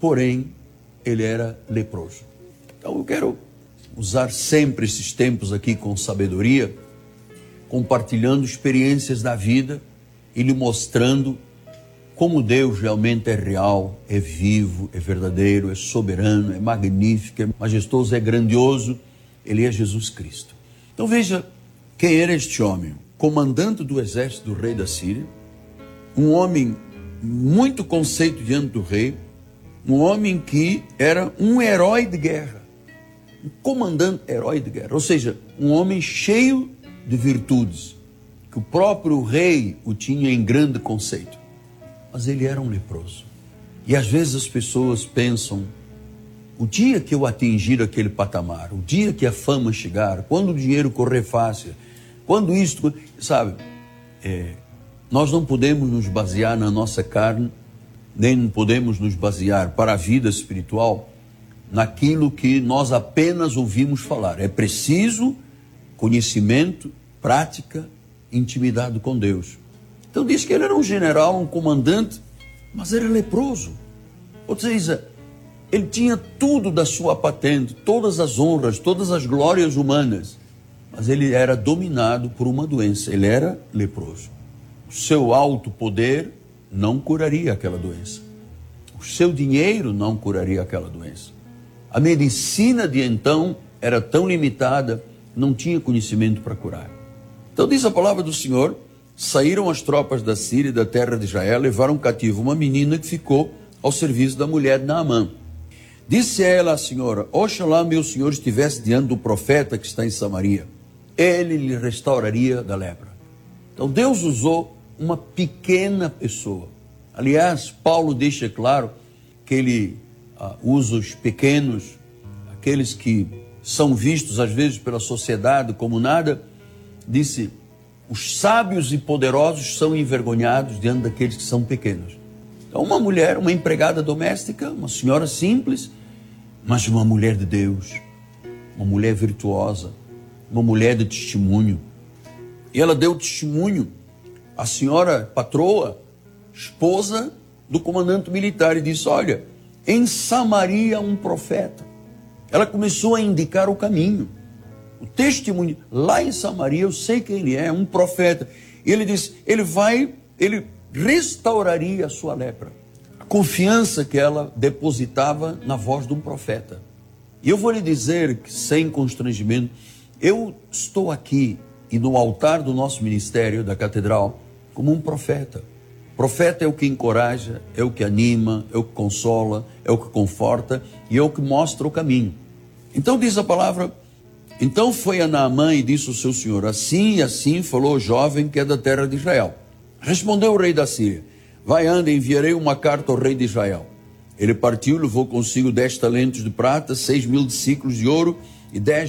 porém ele era leproso. Então eu quero usar sempre esses tempos aqui com sabedoria, compartilhando experiências da vida e lhe mostrando como Deus realmente é real, é vivo, é verdadeiro, é soberano, é magnífico, é majestoso, é grandioso. Ele é Jesus Cristo. Então veja quem era este homem, comandante do exército do rei da Síria, um homem muito conceito diante do rei, um homem que era um herói de guerra, um comandante herói de guerra, ou seja, um homem cheio de virtudes, que o próprio rei o tinha em grande conceito. Mas ele era um leproso. E às vezes as pessoas pensam, o dia que eu atingir aquele patamar, o dia que a fama chegar, quando o dinheiro correr fácil, quando isto, sabe, nós não podemos nos basear na nossa carne, nem podemos nos basear para a vida espiritual naquilo que nós apenas ouvimos falar. É preciso conhecimento, prática, intimidade com Deus. Então diz que ele era um general, um comandante, mas era leproso. Ou seja, ele tinha tudo da sua patente, todas as honras, todas as glórias humanas, mas ele era dominado por uma doença. Ele era leproso. O seu alto poder não curaria aquela doença. O seu dinheiro não curaria aquela doença. A medicina de então era tão limitada, não tinha conhecimento para curar. Então diz a palavra do Senhor, saíram as tropas da Síria e da terra de Israel, levaram cativo uma menina que ficou ao serviço da mulher de Naamã. Disse ela à senhora, oxalá meu senhor estivesse diante do profeta que está em Samaria, ele lhe restauraria da lepra. Então Deus usou uma pequena pessoa. Aliás, Paulo deixa claro que ele usa os pequenos, aqueles que são vistos às vezes pela sociedade como nada. Disse, os sábios e poderosos são envergonhados diante daqueles que são pequenos. Então uma mulher, uma empregada doméstica, uma senhora simples, mas uma mulher de Deus, uma mulher virtuosa, uma mulher de testemunho. E ela deu testemunho, a senhora patroa, esposa do comandante militar, e disse, olha, em Samaria um profeta. Ela começou a indicar o caminho, o testemunho. Lá em Samaria eu sei quem ele é, um profeta. E ele disse, ele restauraria a sua lepra. A confiança que ela depositava na voz de um profeta. E eu vou lhe dizer que, sem constrangimento, eu estou aqui e no altar do nosso ministério, da catedral, como um profeta. Profeta é o que encoraja, é o que anima, é o que consola, é o que conforta e é o que mostra o caminho. Então diz a palavra, então foi a Naamã e disse ao seu senhor, assim e assim falou o jovem que é da terra de Israel. Respondeu o rei da Síria, vai, anda, enviarei uma carta ao rei de Israel. Ele partiu, levou consigo 10 talentos de prata, 6.000 ciclos de ouro e 10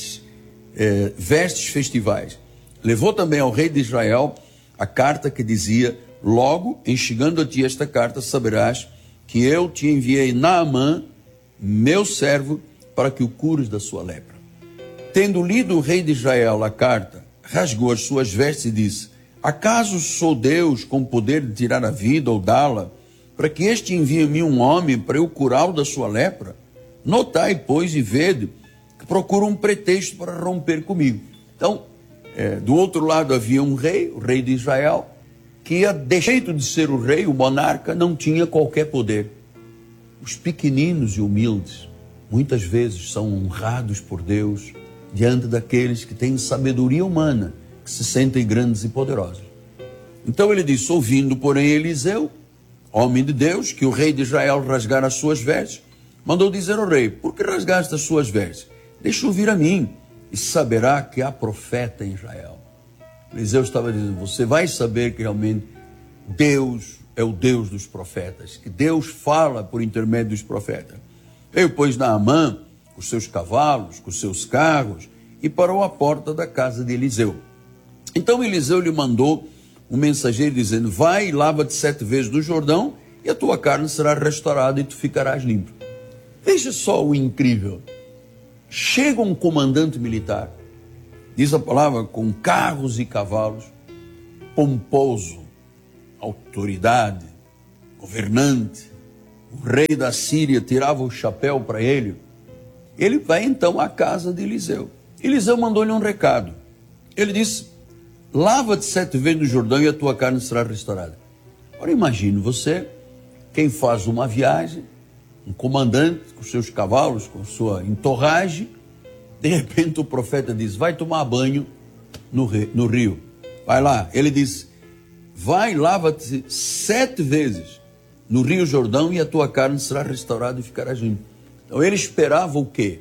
vestes festivais. Levou também ao rei de Israel a carta que dizia, logo, em chegando a ti esta carta, saberás que eu te enviei Naamã, meu servo, para que o cures da sua lepra. Tendo lido o rei de Israel a carta, rasgou as suas vestes e disse, acaso sou Deus com poder de tirar a vida ou dá-la, para que este envie a mim um homem para eu curá-lo da sua lepra? Notai, pois, e vede, que procura um pretexto para romper comigo. Então, do outro lado havia um rei, o rei de Israel, que a despeito de ser o rei, o monarca, não tinha qualquer poder. Os pequeninos e humildes, muitas vezes são honrados por Deus, diante daqueles que têm sabedoria humana, que se sentem grandes e poderosos. Então ele disse, ouvindo, porém, Eliseu, homem de Deus, que o rei de Israel rasgara as suas vestes, mandou dizer ao rei, por que rasgaste as suas vestes? Deixa-o vir a mim, e saberá que há profeta em Israel. Eliseu estava dizendo, você vai saber que realmente Deus é o Deus dos profetas, que Deus fala por intermédio dos profetas. Veio, pois, Naamã, com seus cavalos, com seus carros, e parou à porta da casa de Eliseu. Então Eliseu lhe mandou um mensageiro dizendo, vai e lava-te 7 vezes no Jordão, e a tua carne será restaurada e tu ficarás limpo. Veja só o incrível. Chega um comandante militar, diz a palavra, com carros e cavalos, pomposo, autoridade, governante, o rei da Síria tirava o chapéu para ele, ele vai então à casa de Eliseu. Eliseu mandou-lhe um recado. Ele disse: lava-te 7 vezes no Jordão e a tua carne será restaurada. Agora imagine você, quem faz uma viagem, um comandante com seus cavalos, com sua entorragem, de repente o profeta diz: vai tomar banho no rio. Vai lá. Ele diz: vai, lava-te 7 vezes no rio Jordão e a tua carne será restaurada e ficarás limpo. Então ele esperava o quê?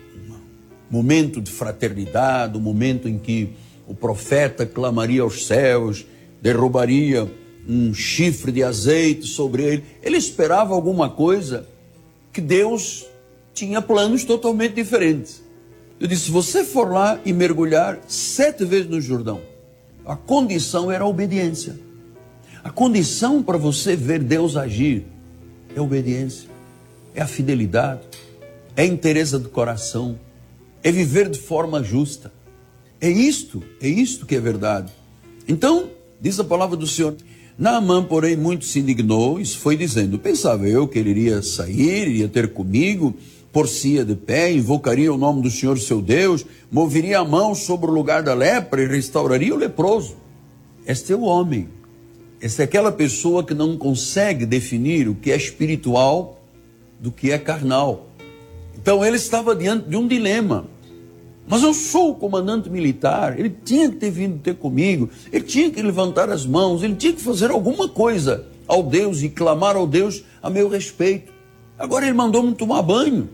Um momento de fraternidade, um momento em que o profeta clamaria aos céus, derrubaria um chifre de azeite sobre ele. Ele esperava alguma coisa que Deus tinha planos totalmente diferentes. Eu disse: se você for lá e mergulhar 7 vezes no Jordão, a condição era a obediência. A condição para você ver Deus agir é a obediência, é a fidelidade, é a inteireza do coração, é viver de forma justa. É isto que é verdade. Então, diz a palavra do Senhor: Naamã, porém, muito se indignou, isso foi dizendo: pensava eu que ele iria sair, iria ter comigo, por-se-ia de pé, invocaria o nome do Senhor seu Deus, moveria a mão sobre o lugar da lepra e restauraria o leproso. Este é o homem. Esta é aquela pessoa que não consegue definir o que é espiritual do que é carnal. Então ele estava diante de um dilema. Mas eu sou o comandante militar, ele tinha que ter vindo ter comigo, ele tinha que levantar as mãos, ele tinha que fazer alguma coisa ao Deus e clamar ao Deus a meu respeito. Agora ele mandou-me tomar banho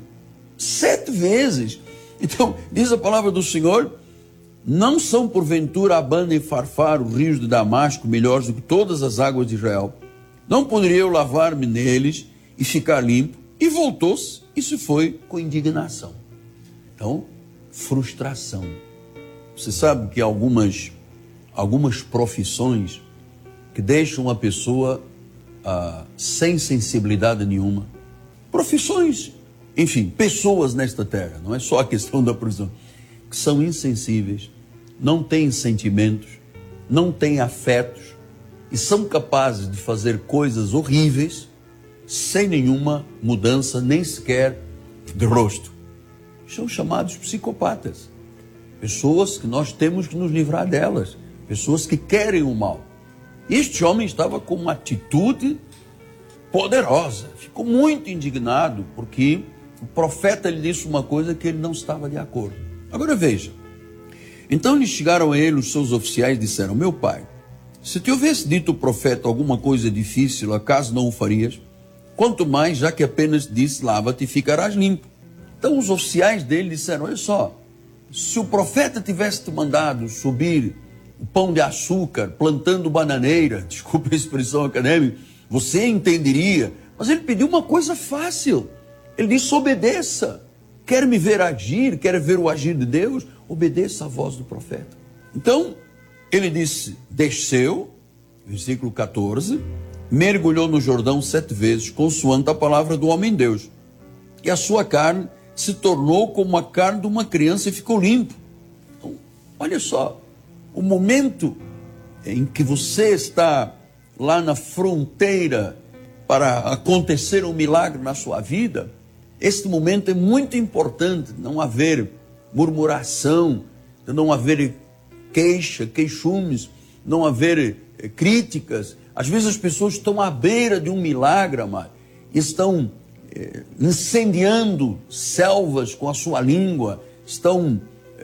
7 vezes. Então, diz a palavra do Senhor: não são porventura Abana e Farfar, os rios de Damasco, melhores do que todas as águas de Israel? Não poderia eu lavar-me neles e ficar limpo? E voltou-se e se foi com indignação. Então, frustração. Você sabe que algumas profissões que deixam a pessoa sem sensibilidade nenhuma. Profissões, enfim, pessoas nesta terra, não é só a questão da profissão, que são insensíveis, não têm sentimentos, não têm afetos e são capazes de fazer coisas horríveis sem nenhuma mudança, nem sequer de rosto. São chamados psicopatas. Pessoas que nós temos que nos livrar delas. Pessoas que querem o mal. Este homem estava com uma atitude poderosa. Ficou muito indignado porque o profeta lhe disse uma coisa que ele não estava de acordo. Agora veja. Então lhe chegaram a ele os seus oficiais e disseram: meu pai, se te houvesse dito o profeta alguma coisa difícil, acaso não o farias? Quanto mais, já que apenas disse: lava-te e ficarás limpo. Então os oficiais dele disseram: olha só, se o profeta tivesse te mandado subir o pão de açúcar plantando bananeira, desculpa a expressão acadêmica, você entenderia. Mas ele pediu uma coisa fácil. Ele disse: obedeça. Quer me ver agir, quer ver o agir de Deus? Obedeça a voz do profeta. Então ele disse, desceu, versículo 14, mergulhou no Jordão 7 vezes, consoante a palavra do homem Deus. E a sua carne se tornou como a carne de uma criança e ficou limpo. Então, olha só, o momento em que você está lá na fronteira para acontecer um milagre na sua vida, este momento é muito importante, não haver murmuração, não haver queixa, queixumes, não haver críticas. Às vezes as pessoas estão à beira de um milagre, amado, estão incendiando selvas com a sua língua, estão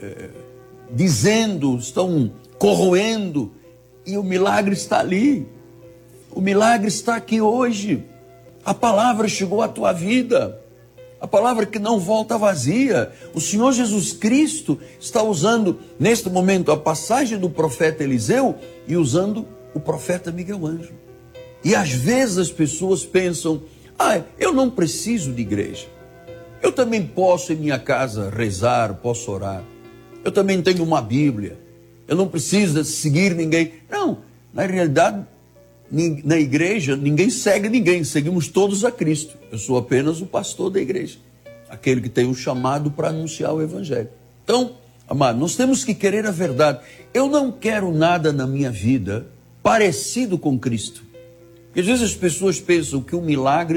dizendo, estão corroendo, e o milagre está ali. O milagre está aqui hoje. A palavra chegou à tua vida. A palavra que não volta vazia. O Senhor Jesus Cristo está usando neste momento a passagem do profeta Eliseu e usando o profeta Miguel Ângelo. E às vezes as pessoas pensam: eu não preciso de igreja. Eu também posso em minha casa rezar, posso orar. Eu também tenho uma Bíblia. Eu não preciso seguir ninguém. Não, na realidade, na igreja ninguém segue ninguém, seguimos todos a Cristo. Eu sou apenas o pastor da igreja, aquele que tem o chamado para anunciar o evangelho. Então, amado, nós temos que querer a verdade. Eu não quero nada na minha vida parecido com Cristo. Porque às vezes as pessoas pensam que o milagre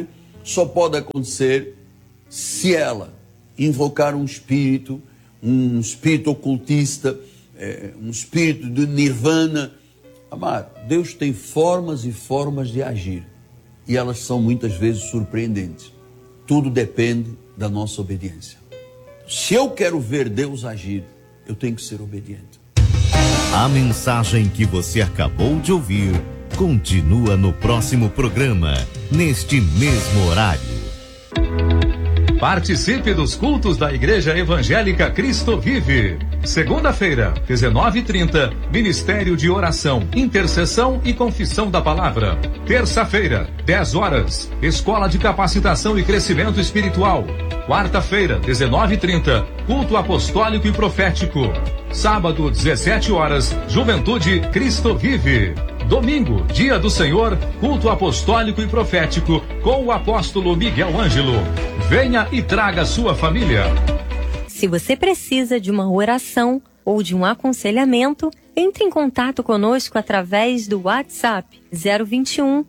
só pode acontecer se ela invocar um espírito ocultista, um espírito de nirvana. Amado, Deus tem formas e formas de agir, e elas são muitas vezes surpreendentes. Tudo depende da nossa obediência. Se eu quero ver Deus agir, eu tenho que ser obediente. A mensagem que você acabou de ouvir continua no próximo programa, neste mesmo horário. Participe dos cultos da Igreja Evangélica Cristo Vive. Segunda-feira, 19h30, Ministério de Oração, Intercessão e Confissão da Palavra. Terça-feira, 10 horas, Escola de Capacitação e Crescimento Espiritual. Quarta-feira, 19h30, Culto Apostólico e Profético. Sábado, 17 horas, Juventude Cristo Vive. Domingo, Dia do Senhor, Culto Apostólico e Profético, com o apóstolo Miguel Ângelo. Venha e traga sua família. Se você precisa de uma oração ou de um aconselhamento, entre em contato conosco através do WhatsApp 021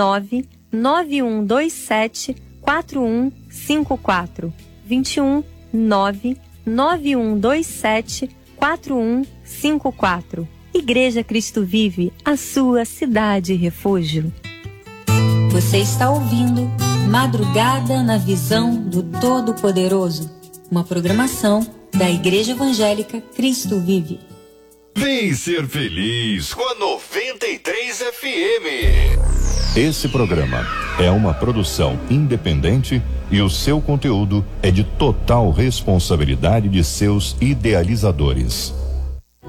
99127 4154. 21 99127 4154. Igreja Cristo Vive, a sua cidade refúgio. Você está ouvindo Madrugada na Visão do Todo-Poderoso, uma programação da Igreja Evangélica Cristo Vive. Vem ser feliz com a 93 FM. Esse programa é uma produção independente e o seu conteúdo é de total responsabilidade de seus idealizadores.